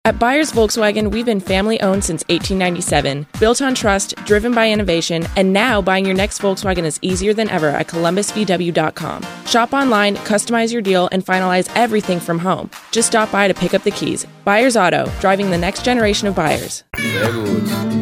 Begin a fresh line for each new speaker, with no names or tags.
At Byers Volkswagen, we've been family-owned since 1897, built on trust, driven by innovation, and now buying your next Volkswagen is easier than ever at columbusvw.com. Shop online, customize your deal, and finalize everything from home. Just stop by to pick up the keys. Byers Auto, driving the next generation of buyers.
Sehr gut.